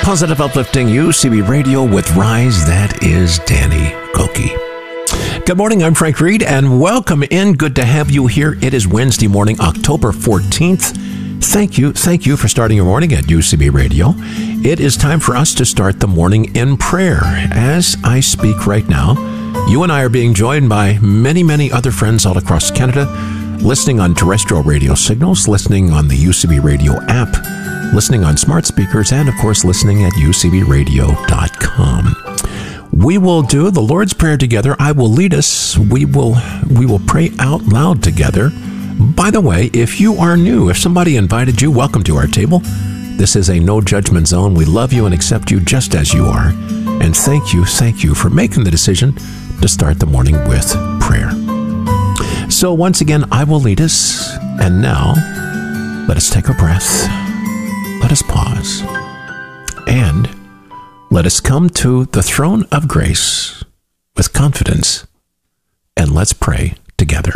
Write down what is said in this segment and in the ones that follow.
Positive Uplifting UCB Radio with Rise. That is Danny Gokey. Good morning, I'm Frank Reed, and welcome in. Good to have you here. It is Wednesday morning, October 14th. Thank you for starting your morning at UCB Radio. It is time for us to start the morning in prayer. As I speak right now, you and I are being joined by many other friends all across Canada, listening on terrestrial radio signals, listening on the UCB Radio app, listening on smart speakers, and of course listening at ucbradio.com. We will do the Lord's Prayer together. I will lead us. We will pray out loud together. By the way, if you are new, if somebody invited you, welcome to our table. This is a no judgment zone. We love you and accept you just as you are. And thank you for making the decision to start the morning with prayer. So once again, I will lead us. And now, let us take a breath. Let us pause. And let us come to the throne of grace with confidence. And let's pray together.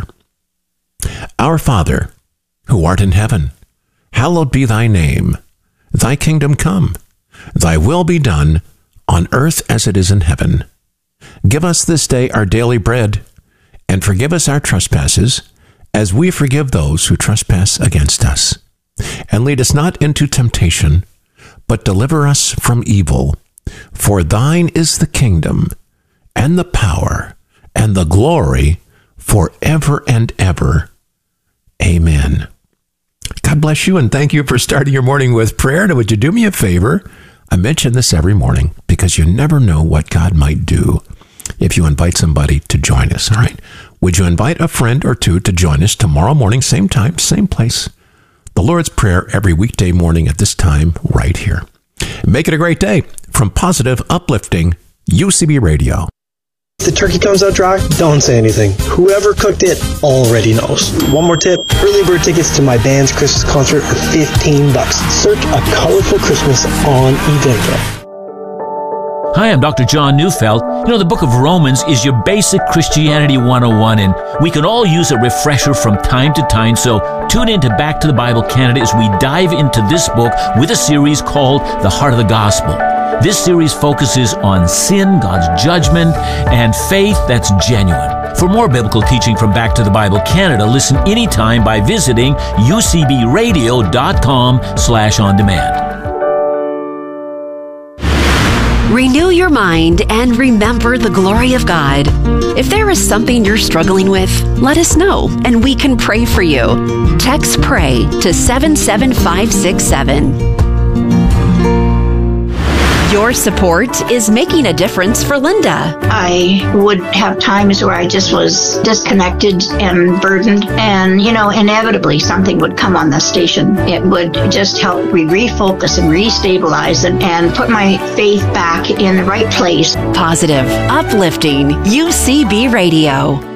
Our Father, who art in heaven, hallowed be thy name. Thy kingdom come. Thy will be done on earth as it is in heaven. Give us this day our daily bread, and forgive us our trespasses, as we forgive those who trespass against us. And lead us not into temptation, but deliver us from evil. For thine is the kingdom, and the power, and the glory, forever and ever. Amen. God bless you, and thank you for starting your morning with prayer. Now, would you do me a favor? I mention this every morning because you never know what God might do if you invite somebody to join us, all right? Would you invite a friend or two to join us tomorrow morning, same time, same place? The Lord's Prayer every weekday morning at this time right here. Make it a great day from Positive Uplifting UCB Radio. If the turkey comes out dry, don't say anything. Whoever cooked it already knows. One more tip, early bird tickets to my band's Christmas concert are $15. Search A Colorful Christmas on Eventbrite. Hi, I'm Dr. John Neufeld. You know, the book of Romans is your basic Christianity 101, and we can all use a refresher from time to time, so tune in to Back to the Bible Canada as we dive into this book with a series called The Heart of the Gospel. This series focuses on sin, God's judgment, and faith that's genuine. For more biblical teaching from Back to the Bible Canada, listen anytime by visiting ucbradio.com/on-demand. Renew your mind and remember the glory of God. If there is something you're struggling with, let us know and we can pray for you. Text PRAY to 77567. Your support is making a difference for Linda. I would have times where I just was disconnected and burdened, and, inevitably something would come on the station. It would just help me refocus and restabilize and put my faith back in the right place. Positive, uplifting UCB Radio.